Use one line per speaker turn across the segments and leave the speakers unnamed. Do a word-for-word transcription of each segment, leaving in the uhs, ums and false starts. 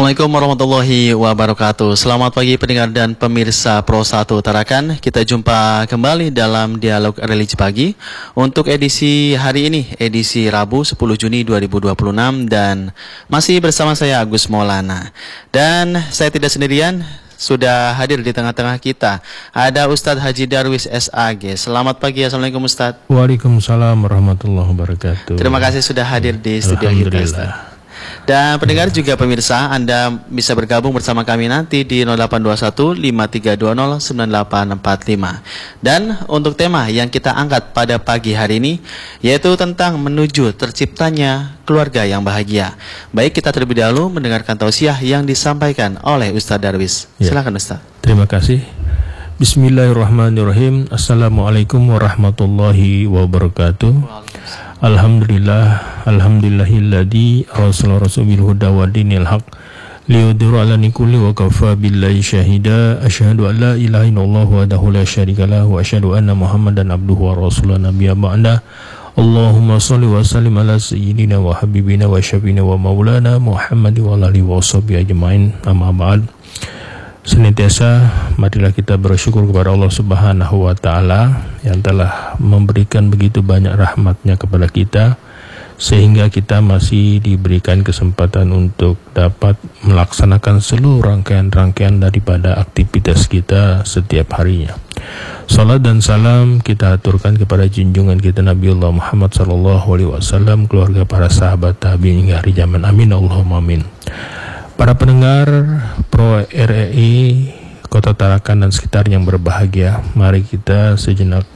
Assalamualaikum warahmatullahi wabarakatuh. Selamat pagi pendengar dan pemirsa Pro satu Tarakan. Kita jumpa kembali dalam Dialog Religi Pagi untuk edisi hari ini, edisi Rabu sepuluh Juni dua ribu dua puluh enam, dan masih bersama saya Agus Maulana. Dan saya tidak sendirian, sudah hadir di tengah-tengah kita ada Ustadz Haji Darwis S A G. Selamat pagi, Assalamualaikum Ustadz.
Waalaikumsalam warahmatullahi wabarakatuh.
Terima kasih sudah hadir di studio kita, Ustadz. Dan pendengar juga pemirsa, Anda bisa bergabung bersama kami nanti di nol delapan dua satu lima tiga dua nol sembilan delapan empat lima. Dan untuk tema yang kita angkat pada pagi hari ini, yaitu tentang menuju terciptanya keluarga yang bahagia. Baik, kita terlebih dahulu mendengarkan tausiah yang disampaikan oleh Ustadz Darwis. Ya. Silakan Ustadz.
Terima kasih. Bismillahirrahmanirrahim. Assalamualaikum warahmatullahi wabarakatuh. Alhamdulillah, alhamdulillahilladzi arsala rasulahu bil huda wa dinil haq liyudhhira 'ala kulli wa kafa billahi syahida. Asyhadu an la ilaha illallah wahdahu la syarika lahu wa asyhadu anna Muhammadan abduhu wa rasuluhu nabiyya ba'da. Allahumma shalli wa sallim ala sayyidina wa habibina wa syafiina wa maulana Muhammad wa alihi wa sahbihi ajmain. Amma ba'd. Senantiasa marilah kita bersyukur kepada Allah Subhanahu wa taala yang telah memberikan begitu banyak rahmatnya kepada kita, sehingga kita masih diberikan kesempatan untuk dapat melaksanakan seluruh rangkaian-rangkaian daripada aktivitas kita setiap harinya. Salat dan salam kita aturkan kepada junjungan kita Nabiullah Muhammad sallallahu alaihi wasallam, keluarga, para sahabat, tabi'in hingga hari zaman. Amin Allahumma amin. Para pendengar Pro R E I Kota Tarakan dan sekitar yang berbahagia, mari kita sejenak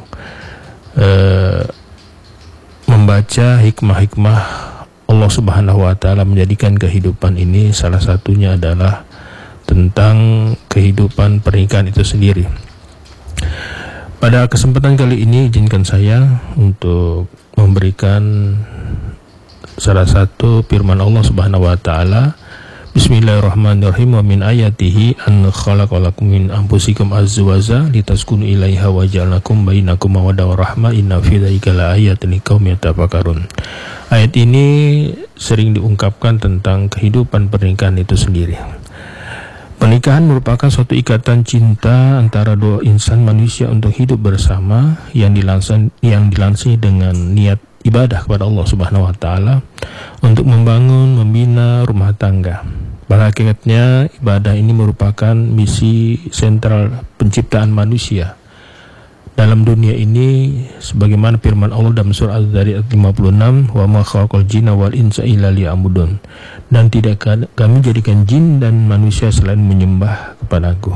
uh, membaca hikmah-hikmah Allah Subhanahu wa taala menjadikan kehidupan ini. Salah satunya adalah tentang kehidupan pernikahan itu sendiri. Pada kesempatan kali ini izinkan saya untuk memberikan salah satu firman Allah Subhanahu wa taala. Bismillahirrahmanirrahim. Wa min ayatihi an khalaqalakum min anfusikum azwaja litaskunu ilaiha wa ja'alakum bainakum mawaddah wa rahmah inna fi dzalika laayatin liqaumin yatafakkarun. Ayat ini sering diungkapkan tentang kehidupan pernikahan itu sendiri. Pernikahan merupakan suatu ikatan cinta antara dua insan manusia untuk hidup bersama yang dilansir yang dilansir dengan niat ibadah kepada Allah Subhanahu wa taala untuk membangun, membina rumah tangga. Pada hakikatnya ibadah ini merupakan misi sentral penciptaan manusia dalam dunia ini, sebagaimana firman Allah dalam surah Az-Zariyat lima puluh enam, wa ma khalaqal jinna wal insa illa liya'budun, dan tidak kami jadikan jin dan manusia selain menyembah kepadaku.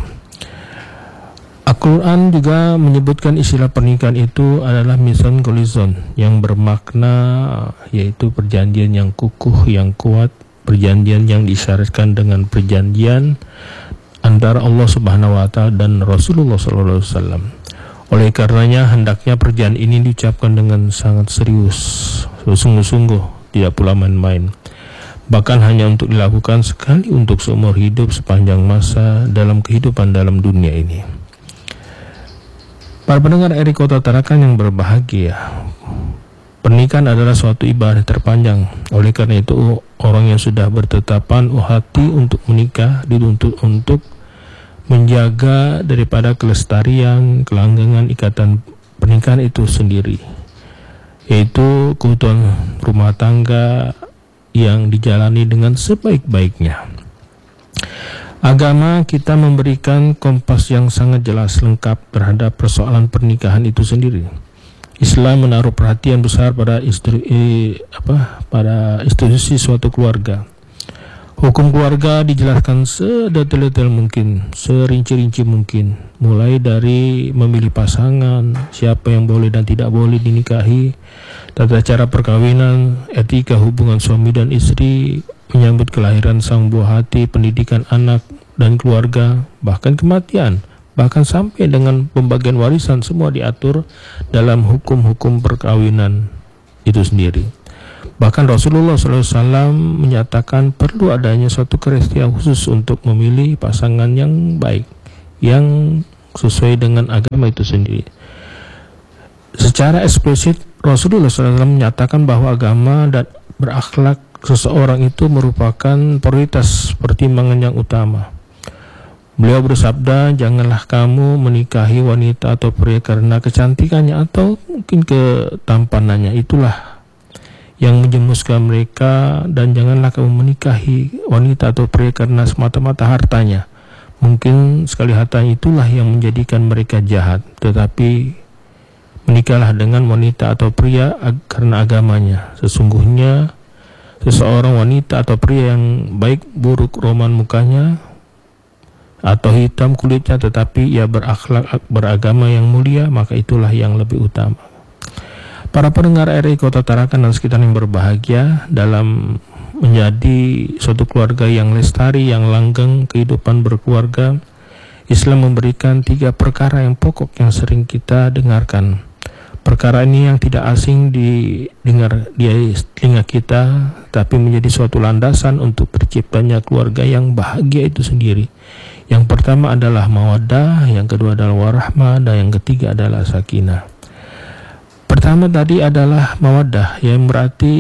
Al-Quran juga menyebutkan istilah pernikahan itu adalah misan kolizon, yang bermakna yaitu perjanjian yang kukuh, yang kuat, perjanjian yang disyaratkan dengan perjanjian antara Allah Subhanahu wa taala dan Rasulullah sallallahu alaihi wasallam. Oleh karenanya hendaknya perjanjian ini diucapkan dengan sangat serius, sungguh-sungguh, tidak pula main-main. Bahkan hanya untuk dilakukan sekali untuk seumur hidup sepanjang masa dalam kehidupan dalam dunia ini. Para pendengar R I Kota Tarakan yang berbahagia, pernikahan adalah suatu ibadah terpanjang. Oleh karena itu, orang yang sudah bertetapan hati untuk menikah dituntut untuk menjaga daripada kelestarian, kelanggengan ikatan pernikahan itu sendiri, yaitu keutuhan rumah tangga yang dijalani dengan sebaik-baiknya. Agama kita memberikan kompas yang sangat jelas lengkap terhadap persoalan pernikahan itu sendiri. Islam menaruh perhatian besar pada istri, eh, apa, pada institusi suatu keluarga. Hukum keluarga dijelaskan sedetail-detail mungkin, serinci-rinci mungkin, mulai dari memilih pasangan, siapa yang boleh dan tidak boleh dinikahi, tata cara perkawinan, etika hubungan suami dan istri, menyambut kelahiran sang buah hati, pendidikan anak dan keluarga, bahkan kematian, bahkan sampai dengan pembagian warisan, semua diatur dalam hukum-hukum perkawinan itu sendiri. Bahkan Rasulullah shallallahu alaihi wasallam menyatakan perlu adanya suatu kriteria khusus untuk memilih pasangan yang baik, yang sesuai dengan agama itu sendiri. Secara eksplisit Rasulullah shallallahu alaihi wasallam menyatakan bahwa agama dan berakhlak seseorang itu merupakan prioritas pertimbangan yang utama. Beliau bersabda, janganlah kamu menikahi wanita atau pria karena kecantikannya atau mungkin ketampanannya, itulah yang menjemuskan mereka, dan janganlah kamu menikahi wanita atau pria karena semata-mata hartanya. Mungkin sekali hartanya itulah yang menjadikan mereka jahat, tetapi menikahlah dengan wanita atau pria ag- karena agamanya. Sesungguhnya seseorang wanita atau pria yang baik buruk roman mukanya atau hitam kulitnya, tetapi ia berakhlak beragama yang mulia, maka itulah yang lebih utama. Para pendengar R R I Kota Tarakan dan sekitar yang berbahagia, dalam menjadi suatu keluarga yang lestari, yang langgeng kehidupan berkeluarga, Islam memberikan tiga perkara yang pokok yang sering kita dengarkan. Perkara ini yang tidak asing didengar di telinga kita, tapi menjadi suatu landasan untuk terciptanya keluarga yang bahagia itu sendiri. Yang pertama adalah mawaddah, yang kedua adalah warahmah, dan yang ketiga adalah sakinah. Pertama tadi adalah mawaddah, yang berarti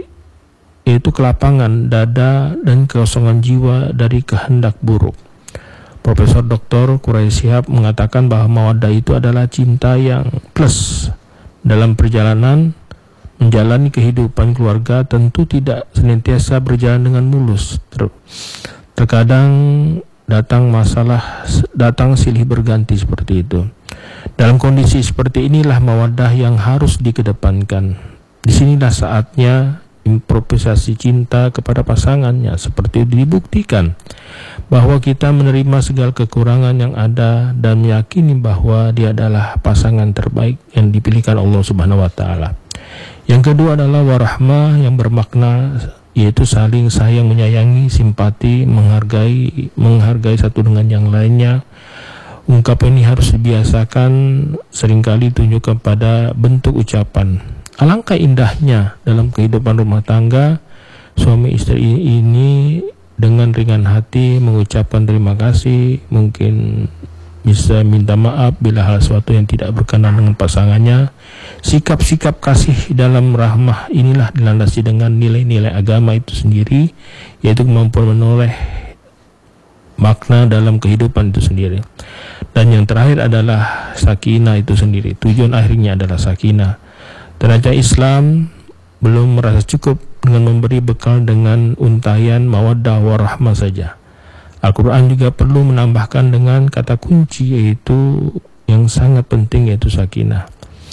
yaitu kelapangan dada dan kekosongan jiwa dari kehendak buruk. Profesor Doktor Quraisy Shihab mengatakan bahwa mawaddah itu adalah cinta yang plus. Dalam perjalanan menjalani kehidupan keluarga tentu tidak senantiasa berjalan dengan mulus. Ter- terkadang datang masalah, datang silih berganti seperti itu. Dalam kondisi seperti inilah mawaddah yang harus dikedepankan. Disinilah saatnya improvisasi cinta kepada pasangannya, seperti dibuktikan bahwa kita menerima segala kekurangan yang ada dan meyakini bahwa dia adalah pasangan terbaik yang dipilihkan Allah Subhanahu wa taala. Yang kedua adalah warahmah, yang bermakna yaitu saling sayang, menyayangi, simpati, menghargai menghargai satu dengan yang lainnya. Ungkapan ini harus dibiasakan, seringkali tunjukkan pada bentuk ucapan. Alangkah indahnya dalam kehidupan rumah tangga, suami istri ini dengan ringan hati mengucapkan terima kasih, mungkin bisa minta maaf bila hal sesuatu yang tidak berkenan dengan pasangannya. Sikap-sikap kasih dalam rahmah inilah dilandasi dengan nilai-nilai agama itu sendiri, yaitu kemampuan menoleh makna dalam kehidupan itu sendiri. Dan yang terakhir adalah sakinah itu sendiri. Tujuan akhirnya adalah sakinah. Ternyata Islam belum merasa cukup dengan memberi bekal dengan untayan mawaddah warahmah saja. Al-Quran juga perlu menambahkan dengan kata kunci, yaitu yang sangat penting, yaitu sakinah.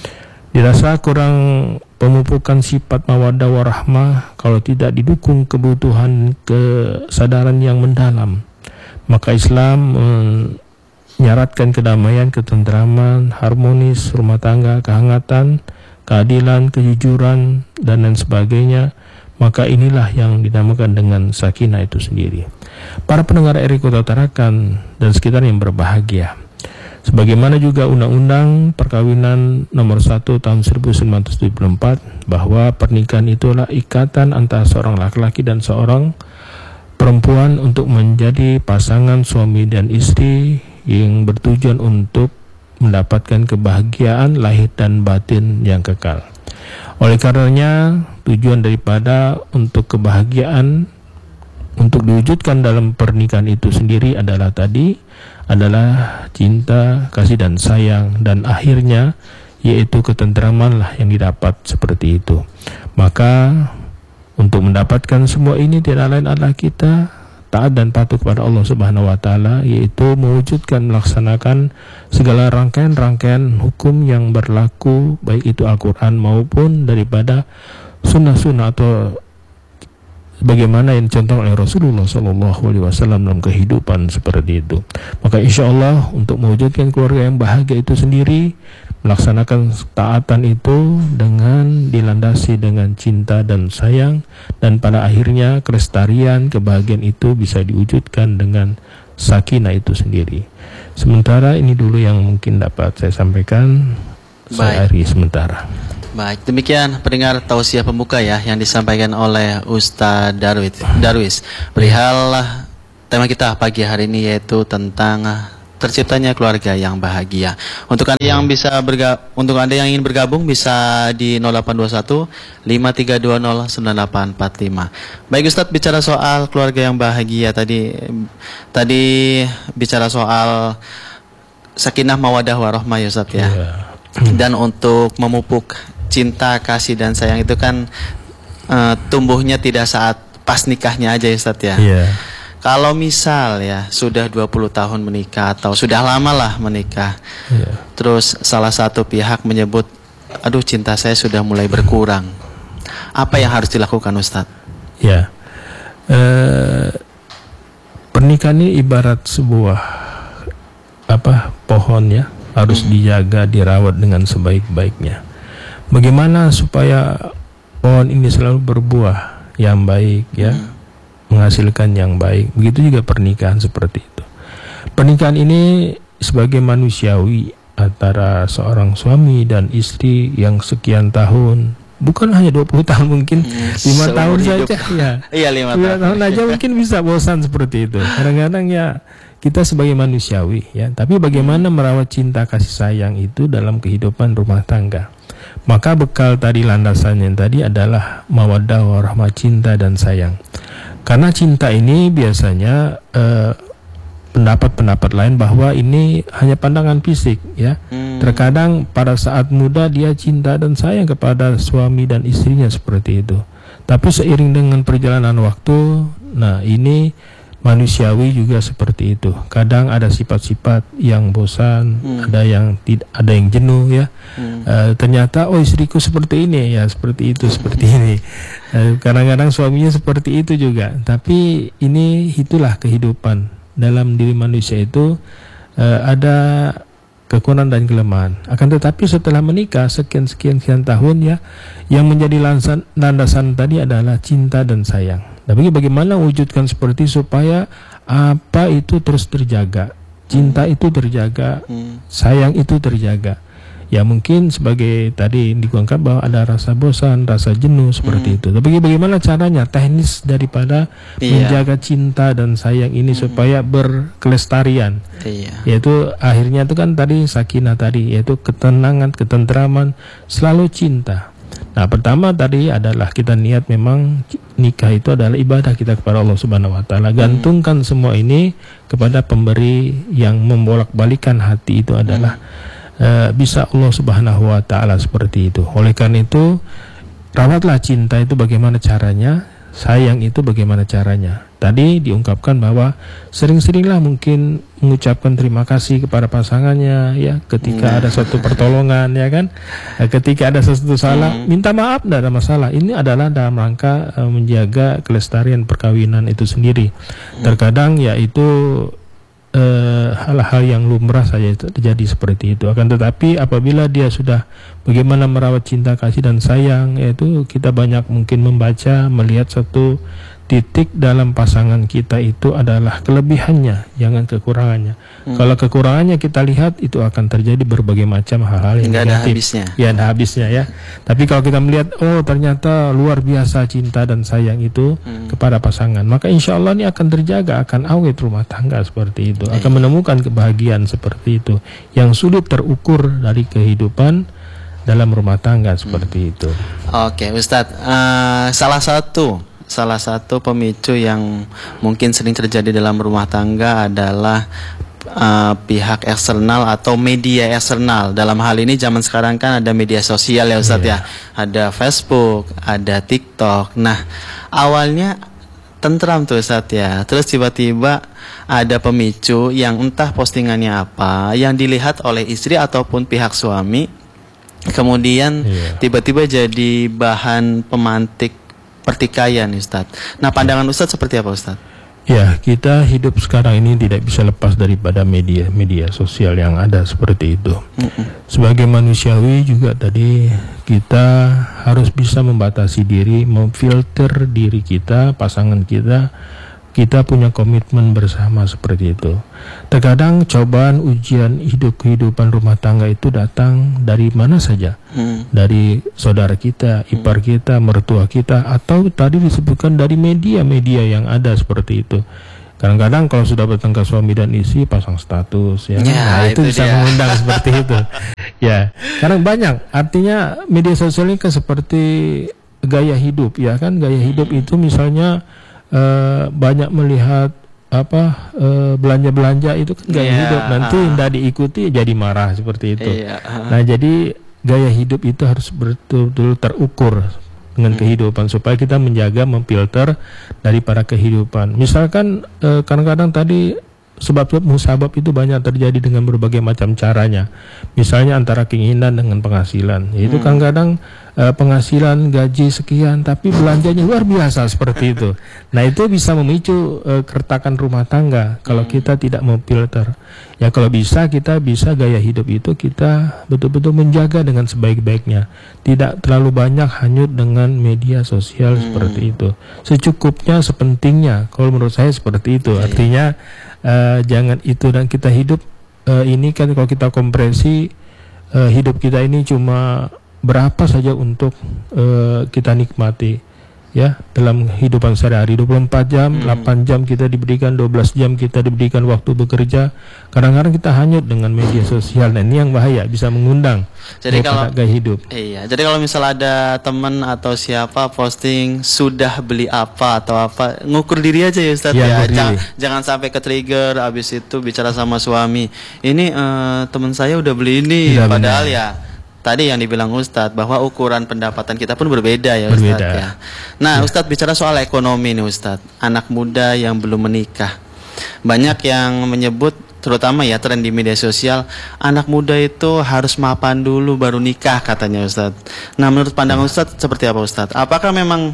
Dirasa kurang pemupukan sifat mawaddah warahmah kalau tidak didukung kebutuhan kesadaran yang mendalam. Maka Islam menyaratkan kedamaian, ketentraman, harmonis rumah tangga, kehangatan, keadilan, kejujuran, dan lain sebagainya. Maka inilah yang dinamakan dengan sakinah itu sendiri. Para pendengar R R I Kota Tarakan dan sekitar yang berbahagia, sebagaimana juga Undang-Undang Perkawinan Nomor satu Tahun seribu sembilan ratus tujuh puluh empat, bahwa pernikahan itulah ikatan antara seorang laki-laki dan seorang perempuan untuk menjadi pasangan suami dan istri yang bertujuan untuk mendapatkan kebahagiaan lahir dan batin yang kekal. Oleh karenanya, tujuan daripada untuk kebahagiaan untuk diwujudkan dalam pernikahan itu sendiri adalah tadi adalah cinta, kasih dan sayang, dan akhirnya yaitu ketentraman lah yang didapat seperti itu. Maka untuk mendapatkan semua ini tidak lain adalah kita taat dan patuh kepada Allah Subhanahu wa taala, yaitu mewujudkan, melaksanakan segala rangkaian-rangkaian hukum yang berlaku, baik itu Al-Quran maupun daripada sunnah-sunnah atau bagaimana yang dicontohkan oleh Rasulullah Shallallahu Alaihi Wasallam dalam kehidupan seperti itu. Maka insya Allah untuk mewujudkan keluarga yang bahagia itu sendiri, melaksanakan taatan itu dengan dilandasi dengan cinta dan sayang, dan pada akhirnya kelestarian, kebahagiaan itu bisa diwujudkan dengan sakinah itu sendiri. Sementara ini dulu yang mungkin dapat saya sampaikan. Saya akhiri sementara.
Baik, demikian pendengar tausiah pembuka ya yang disampaikan oleh Ustaz Darwis. Darwis, perihal tema kita pagi hari ini yaitu tentang terciptanya keluarga yang bahagia. Untuk Anda yang bisa berga untuk Anda yang ingin bergabung bisa di nol delapan dua satu lima tiga dua nol sembilan delapan empat lima. Baik Ustadz, bicara soal keluarga yang bahagia tadi tadi bicara soal sakinah mawadah warahmah ya Ustadz ya. Yeah. Dan untuk memupuk cinta, kasih dan sayang itu kan uh, tumbuhnya tidak saat pas nikahnya aja ya Ustadz ya. Yeah. Kalau misal ya sudah dua puluh tahun menikah atau sudah lama lah menikah, yeah. terus salah satu pihak menyebut, aduh cinta saya sudah mulai berkurang, apa yang harus dilakukan Ustadz? Ya, uh, pernikahan ini ibarat sebuah apa pohon ya, harus hmm. dijaga, dirawat dengan sebaik-baiknya. Bagaimana supaya pohon ini selalu berbuah yang baik ya? Hmm. Menghasilkan yang baik. Begitu juga pernikahan seperti itu. Pernikahan ini sebagai manusiawi antara seorang suami dan istri yang sekian tahun, bukan hanya dua puluh tahun, mungkin lima hmm, tahun hidup. saja ya. Iya, lima tahun. tahun aja mungkin bisa bosan seperti itu. Kadang-kadang ya kita sebagai manusiawi ya, tapi bagaimana merawat cinta kasih sayang itu dalam kehidupan rumah tangga. Maka bekal tadi, landasannya tadi adalah mawaddah warahmah, cinta dan sayang. Karena cinta ini biasanya eh, pendapat-pendapat lain bahwa ini hanya pandangan fisik ya. Hmm. Terkadang pada saat muda dia cinta dan sayang kepada suami dan istrinya seperti itu. Tapi seiring dengan perjalanan waktu, nah ini manusiawi juga seperti itu. Kadang ada sifat-sifat yang bosan, hmm. ada yang tidak, ada yang jenuh ya. Hmm. Uh, ternyata oh istriku seperti ini ya, seperti itu, seperti ini. Uh, kadang-kadang suaminya seperti itu juga. Tapi ini itulah kehidupan. Dalam diri manusia itu uh, ada kekurangan dan kelemahan. Akan tetapi setelah menikah sekian-sekian sekian tahun ya, yang menjadi landasan, landasan tadi adalah cinta dan sayang. Tapi bagaimana wujudkan seperti supaya apa itu terus terjaga, cinta hmm. itu terjaga, hmm. sayang itu terjaga. Ya mungkin sebagai tadi dikuangkan bahwa ada rasa bosan, rasa jenuh seperti hmm. itu. Tapi bagaimana caranya, teknis daripada iya. menjaga cinta dan sayang ini hmm. supaya berkelestarian. Iya. Yaitu akhirnya itu kan tadi sakinah tadi, yaitu ketenangan, ketentraman, selalu cinta. Nah pertama tadi adalah kita niat memang nikah itu adalah ibadah kita kepada Allah Subhanahu Wa Taala. Gantungkan hmm. semua ini kepada pemberi yang membolak-balikan hati itu adalah hmm. uh, bisa Allah Subhanahu Wa Taala seperti itu. Oleh karena itu rawatlah cinta itu bagaimana caranya, sayang itu bagaimana caranya. Tadi diungkapkan bahwa sering-seringlah mungkin mengucapkan terima kasih kepada pasangannya ya, ketika ada suatu pertolongan ya kan, ketika ada sesuatu salah minta maaf, tidak ada masalah. Ini adalah dalam rangka uh, menjaga kelestarian perkawinan itu sendiri. Terkadang ya itu uh, hal-hal yang lumrah saja terjadi seperti itu. Akan tetapi apabila dia sudah bagaimana merawat cinta kasih dan sayang, yaitu kita banyak mungkin membaca, melihat satu titik dalam pasangan kita itu adalah kelebihannya, jangan kekurangannya. Hmm. Kalau kekurangannya kita lihat, itu akan terjadi berbagai macam hal-hal yang negatif. Ada habisnya. Ya, ada habisnya ya. Tapi kalau kita melihat, oh ternyata luar biasa cinta dan sayang itu hmm. kepada pasangan, maka insya Allah ini akan terjaga, akan awet rumah tangga seperti itu, akan menemukan kebahagiaan seperti itu, yang sulit terukur dari kehidupan dalam rumah tangga seperti hmm. itu. Oke, Ustadz, uh, salah satu Salah satu pemicu yang mungkin sering terjadi dalam rumah tangga adalah uh, pihak eksternal atau media eksternal. Dalam hal ini zaman sekarang kan ada media sosial ya Ustadz yeah. ya. Ada Facebook, ada TikTok. Nah awalnya tentram tuh Ustadz ya. Terus tiba-tiba ada pemicu yang entah postingannya apa, yang dilihat oleh istri ataupun pihak suami, kemudian yeah. tiba-tiba jadi bahan pemantik pertikaian Ustadz. Nah pandangan Ustadz seperti apa Ustadz?
Ya, kita hidup sekarang ini tidak bisa lepas daripada media media sosial yang ada seperti itu. Mm-mm. Sebagai manusiawi juga tadi kita harus bisa membatasi diri, memfilter diri kita, pasangan kita. Kita punya komitmen bersama seperti itu. Terkadang cobaan ujian hidup kehidupan rumah tangga itu datang dari mana saja, hmm. dari saudara kita, ipar kita, mertua kita, atau tadi disebutkan dari media-media yang ada seperti itu. Kadang-kadang kalau sudah bertengkar suami dan istri pasang status ya,
ya
nah itu,
itu
bisa
dia.
mengundang seperti itu. Ya, karena banyak. Artinya media sosial ini kan seperti gaya hidup ya kan, gaya hidup itu misalnya uh, banyak melihat apa uh, belanja-belanja itu kan gaya
yeah.
hidup, nanti tidak diikuti jadi marah seperti itu.
Yeah.
Nah jadi gaya hidup itu harus betul-betul terukur dengan hmm. kehidupan supaya kita menjaga, memfilter dari para kehidupan. Misalkan eh, kadang-kadang tadi sebab-sebab musabab itu banyak terjadi dengan berbagai macam caranya. Misalnya antara keinginan dengan penghasilan. Itu hmm. kadang-kadang eh, penghasilan gaji sekian tapi belanjanya luar biasa seperti itu. Nah itu bisa memicu eh, keretakan rumah tangga kalau hmm. kita tidak memfilter. Ya kalau bisa kita bisa gaya hidup itu kita betul-betul menjaga dengan sebaik-baiknya. Tidak terlalu banyak hanyut dengan media sosial hmm. seperti itu. Secukupnya, sepentingnya. Kalau menurut saya seperti itu. Artinya uh, jangan itu, dan kita hidup uh, ini kan kalau kita kompresi uh, hidup kita ini cuma berapa saja untuk uh, kita nikmati. Ya, dalam kehidupan sehari-hari dua puluh empat jam, hmm. delapan jam kita diberikan, dua belas jam kita diberikan waktu bekerja. Kadang-kadang kita hanyut dengan media sosial, dan ini yang bahaya, bisa mengundang
jadi kalau
gaya hidup.
Iya, jadi kalau misal ada teman atau siapa posting sudah beli apa atau apa, ngukur diri aja ya Ustadz ya. ya. Jangan, jangan sampai ke trigger habis itu bicara sama suami. Ini uh, teman saya udah beli ini, tidak padahal benar. Ya tadi yang dibilang Ustadz bahwa ukuran pendapatan kita pun berbeda ya Ustadz berbeda. Ya. Nah ya. Ustadz bicara soal ekonomi nih Ustadz, anak muda yang belum menikah, banyak yang menyebut terutama ya tren di media sosial, anak muda itu harus mapan dulu baru nikah katanya Ustadz. Nah menurut pandangan Ustadz seperti apa Ustadz? Apakah memang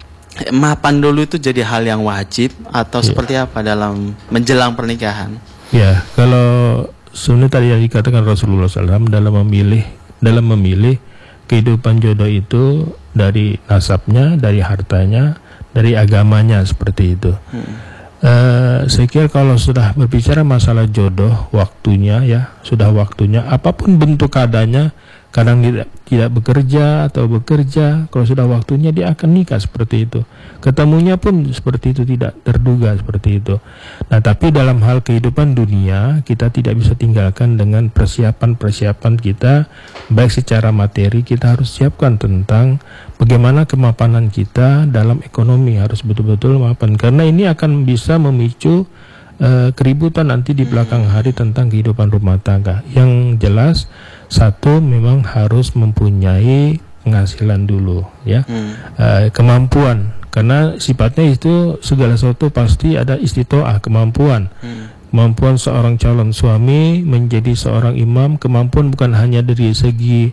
mapan dulu itu jadi hal yang wajib atau ya. Seperti apa dalam menjelang pernikahan? Ya
kalau sebenarnya tadi yang dikatakan Rasulullah shallallahu alaihi wasallam dalam memilih dalam memilih kehidupan jodoh itu dari nasabnya, dari hartanya, dari agamanya seperti itu. Hmm. Uh, saya kira kalau sudah berbicara masalah jodoh, waktunya ya, sudah waktunya, apapun bentuk keadaannya, kadang tidak, tidak bekerja atau bekerja, kalau sudah waktunya dia akan nikah seperti itu. Ketemunya pun seperti itu, tidak terduga seperti itu. Nah tapi dalam hal kehidupan dunia, kita tidak bisa tinggalkan dengan persiapan-persiapan kita, baik secara materi, kita harus siapkan tentang bagaimana kemapanan kita dalam ekonomi, harus betul-betul mapan. Karena ini akan bisa memicu uh, keributan nanti di belakang hari tentang kehidupan rumah tangga. Yang jelas, satu memang harus mempunyai penghasilan dulu ya, hmm. uh, kemampuan, karena sifatnya itu segala sesuatu pasti ada istitoah, kemampuan. hmm. Kemampuan seorang calon suami menjadi seorang imam, kemampuan bukan hanya dari segi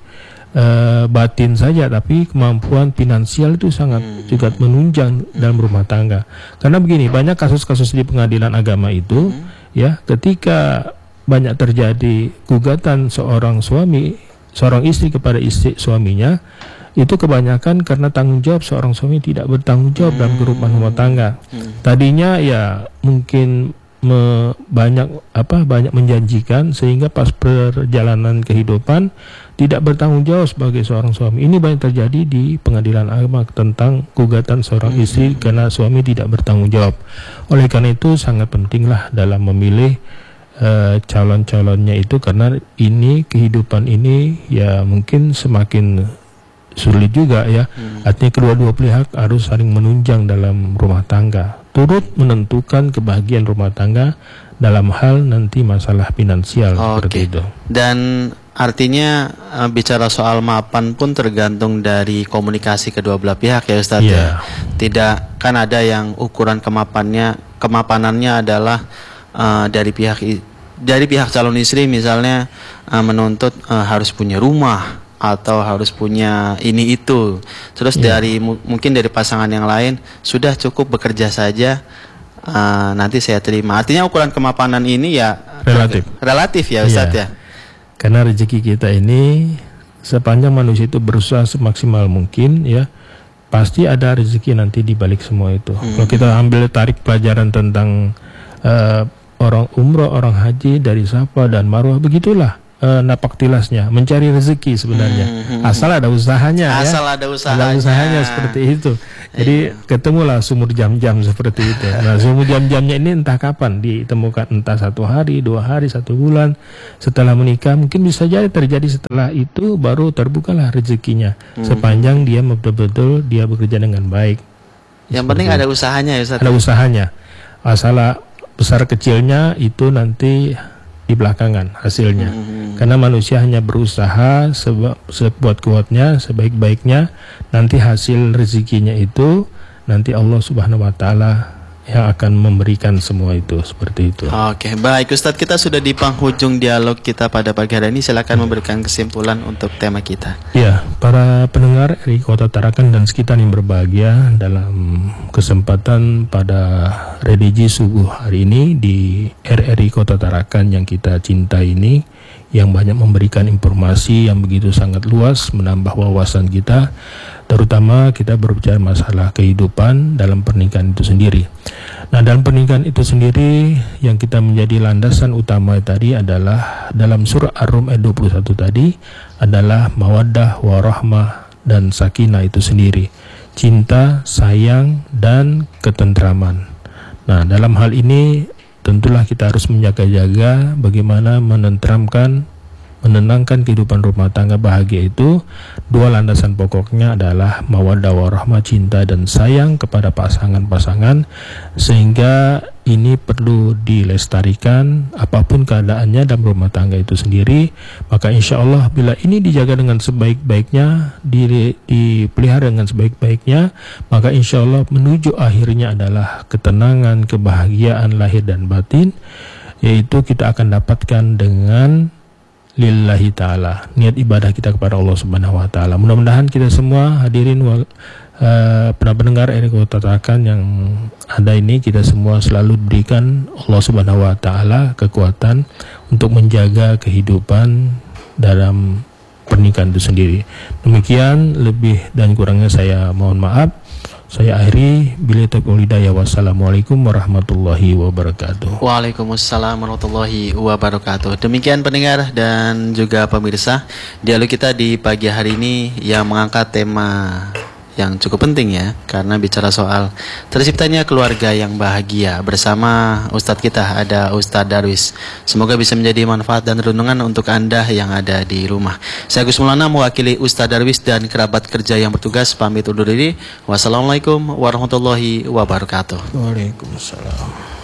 uh, batin saja, tapi kemampuan finansial itu sangat hmm. juga menunjang hmm. dalam rumah tangga. Karena begini, banyak kasus-kasus di pengadilan agama itu hmm. ya, ketika banyak terjadi gugatan seorang suami, seorang istri kepada istri suaminya, itu kebanyakan karena tanggung jawab seorang suami tidak bertanggung jawab hmm. dalam kehidupan rumah tangga. Hmm. Tadinya ya mungkin me, banyak apa banyak menjanjikan, sehingga pas perjalanan kehidupan tidak bertanggung jawab sebagai seorang suami. Ini banyak terjadi di pengadilan agama tentang gugatan seorang hmm. istri karena suami tidak bertanggung jawab. Oleh karena itu sangat pentinglah dalam memilih Uh, calon-calonnya itu, karena ini kehidupan ini ya mungkin semakin sulit juga ya. hmm. Artinya kedua-dua pihak harus saling menunjang dalam rumah tangga, turut menentukan kebahagiaan rumah tangga dalam hal nanti masalah finansial. oh, seperti okay. itu.
Dan artinya uh, bicara soal mapan pun tergantung dari komunikasi kedua belah pihak ya Ustadz. yeah. ya. Tidak kan ada yang ukuran kemapannya kemapanannya adalah Uh, dari pihak dari pihak calon istri misalnya uh, menuntut uh, harus punya rumah atau harus punya ini itu, terus yeah. dari mu mungkin dari pasangan yang lain sudah cukup bekerja saja, uh, nanti saya terima. Artinya ukuran kemapanan ini ya
relatif
relatif ya Ustadz. yeah. ya
Karena rezeki kita ini sepanjang manusia itu berusaha semaksimal mungkin ya, pasti ada rezeki nanti di balik semua itu. hmm. Kalau kita ambil tarik pelajaran tentang uh, orang umroh, orang haji, dari Safa dan Marwah, begitulah uh, napak tilasnya, mencari rezeki sebenarnya. Hmm. Asal ada usahanya.
Asal
ya.
ada usahanya.
Ada usahanya seperti itu. Jadi Ayo. ketemulah sumur jam-jam seperti itu. Nah, sumur jam-jamnya ini entah kapan ditemukan, entah satu hari, dua hari, satu bulan setelah menikah, mungkin bisa jadi terjadi setelah itu baru terbukalah rezekinya. Hmm. Sepanjang dia betul-betul dia bekerja dengan baik.
Yang penting itu. Ada usahanya ya Ustaz.
Ada usahanya. Asal besar kecilnya itu nanti di belakangan hasilnya. Hmm. Karena manusia hanya berusaha seba, sebuat kuatnya, sebaik-baiknya, nanti hasil rezekinya itu nanti Allah Subhanahu wa taala yang akan memberikan semua itu, seperti itu.
Oke, baik Ustadz, kita sudah di penghujung dialog kita pada pagi hari ini. Silakan hmm. memberikan kesimpulan untuk tema kita.
Ya, para pendengar dari Kota Tarakan dan sekitar yang berbahagia, dalam kesempatan pada religi subuh hari ini di R R I Kota Tarakan yang kita cintai ini, yang banyak memberikan informasi yang begitu sangat luas, menambah wawasan kita, terutama kita berbicara masalah kehidupan dalam pernikahan itu sendiri. Nah, dalam pernikahan itu sendiri yang kita menjadi landasan utama tadi adalah dalam surah Ar-Rum ayat dua puluh satu tadi adalah mawaddah warahmah dan sakinah itu sendiri, cinta, sayang, dan ketentraman. Nah, dalam hal ini tentulah kita harus menjaga-jaga bagaimana menenteramkan, menenangkan kehidupan rumah tangga bahagia itu. Dua landasan pokoknya adalah mawaddah warahmah, cinta dan sayang kepada pasangan-pasangan, sehingga ini perlu dilestarikan apapun keadaannya dalam rumah tangga itu sendiri. Maka insya Allah bila ini dijaga dengan sebaik-baiknya, dipelihara dengan sebaik-baiknya, maka insya Allah menuju akhirnya adalah ketenangan, kebahagiaan lahir dan batin, yaitu kita akan dapatkan dengan lillahi ta'ala, niat ibadah kita kepada Allah Subhanahu wa ta'ala. Mudah-mudahan kita semua hadirin wal, uh, pendengar R R I Kota Tarakan yang ada ini, kita semua selalu diberikan Allah Subhanahu wa ta'ala kekuatan untuk menjaga kehidupan dalam pernikahan itu sendiri. Demikian, lebih dan kurangnya saya mohon maaf. Saya akhiri, bila taufiq hidayah. Wassalamualaikum warahmatullahi wabarakatuh.
Waalaikumsalam warahmatullahi wabarakatuh. Demikian pendengar dan juga pemirsa, dialog kita di pagi hari ini yang mengangkat tema yang cukup penting ya, karena bicara soal terciptanya keluarga yang bahagia. Bersama Ustadz kita ada Ustadz Darwis. Semoga bisa menjadi manfaat dan renungan untuk Anda yang ada di rumah. Saya Gus Maulana mewakili Ustadz Darwis dan kerabat kerja yang bertugas pamit undur diri. Wassalamualaikum warahmatullahi wabarakatuh.
Waalaikumsalam.